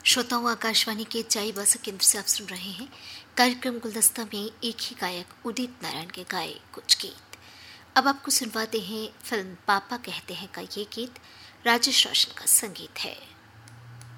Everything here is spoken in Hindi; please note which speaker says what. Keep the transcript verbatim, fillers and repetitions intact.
Speaker 1: श्रोताओं, आकाशवाणी के चाई बासा केंद्र से आप सुन रहे हैं कार्यक्रम गुलदस्ता में एक ही गायक उदित नारायण के गाए कुछ गीत। अब आपको सुनवाते हैं फिल्म पापा कहते हैं का ये गीत। राजेश रोशन का संगीत है।